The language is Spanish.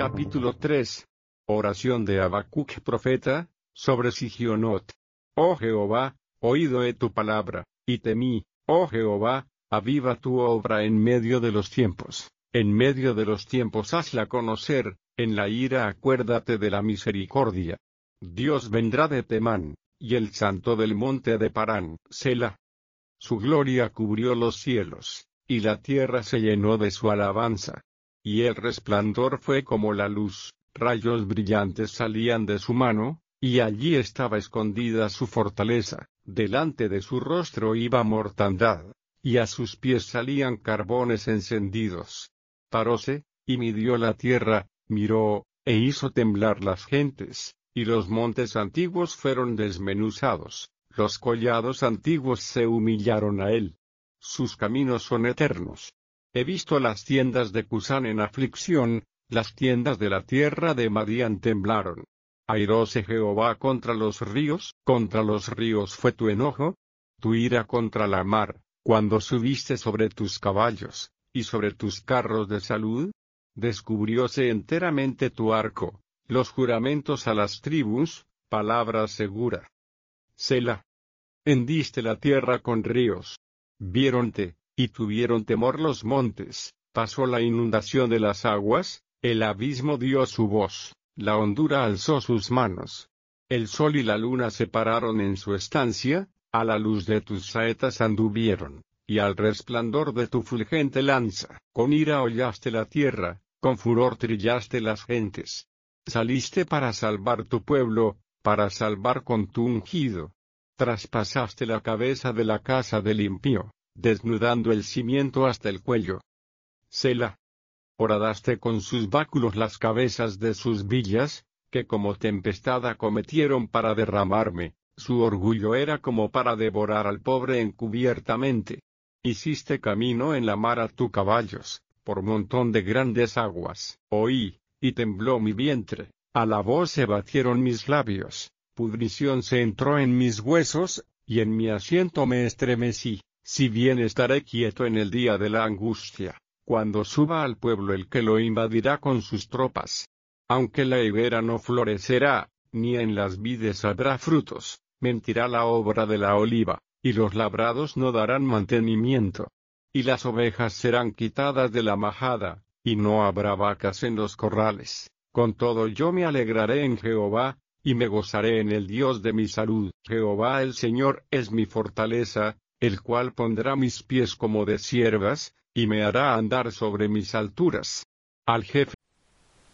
Capítulo 3. Oración de Habacuc profeta, sobre Sigionot. Oh Jehová, oído he tu palabra, y temí, oh Jehová, aviva tu obra en medio de los tiempos, en medio de los tiempos hazla conocer, en la ira acuérdate de la misericordia. Dios vendrá de Temán, y el santo del monte de Parán, Selah. Su gloria cubrió los cielos, y la tierra se llenó de su alabanza. Y el resplandor fue como la luz, rayos brillantes salían de su mano, y allí estaba escondida su fortaleza, delante de su rostro iba mortandad, y a sus pies salían carbones encendidos. Paróse, y midió la tierra, miró, e hizo temblar las gentes, y los montes antiguos fueron desmenuzados, los collados antiguos se humillaron a él. Sus caminos son eternos. He visto las tiendas de Cusán en aflicción, las tiendas de la tierra de Madián temblaron. Airóse Jehová contra los ríos fue tu enojo, tu ira contra la mar, cuando subiste sobre tus caballos, y sobre tus carros de salud. Descubrióse enteramente tu arco, los juramentos a las tribus, palabra segura. Selah. Hendiste la tierra con ríos. Viéronte, y tuvieron temor los montes, pasó la inundación de las aguas, el abismo dio su voz, la hondura alzó sus manos. El sol y la luna se pararon en su estancia, a la luz de tus saetas anduvieron, y al resplandor de tu fulgente lanza. Con ira hollaste la tierra, con furor trillaste las gentes. Saliste para salvar tu pueblo, para salvar con tu ungido. Traspasaste la cabeza de la casa del impío, desnudando el cimiento hasta el cuello. Selah. Horadaste con sus báculos las cabezas de sus villas, que como tempestad acometieron para derramarme, su orgullo era como para devorar al pobre encubiertamente. Hiciste camino en la mar a tus caballos, por montón de grandes aguas. Oí, y tembló mi vientre, a la voz se batieron mis labios, pudrición se entró en mis huesos, y en mi asiento me estremecí. Si bien estaré quieto en el día de la angustia, cuando suba al pueblo el que lo invadirá con sus tropas. Aunque la higuera no florecerá, ni en las vides habrá frutos, mentirá la obra de la oliva, y los labrados no darán mantenimiento. Y las ovejas serán quitadas de la majada, y no habrá vacas en los corrales. Con todo yo me alegraré en Jehová, y me gozaré en el Dios de mi salud. Jehová el Señor es mi fortaleza, el cual pondrá mis pies como de ciervas, y me hará andar sobre mis alturas. Al jefe